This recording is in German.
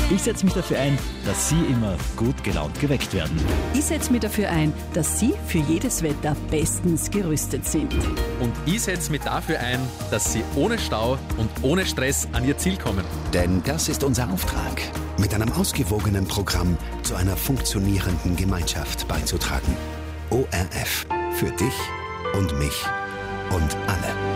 Ich setze mich dafür ein, dass Sie immer gut gelaunt geweckt werden. Ich setze mich dafür ein, dass Sie für jedes Wetter bestens gerüstet sind. Und ich setze mich dafür ein, dass Sie ohne Stau und ohne Stress an Ihr Ziel kommen. Denn das ist unser Auftrag, mit einem ausgewogenen Programm zu einer funktionierenden Gemeinschaft beizutragen. ORF. Für dich und mich und alle.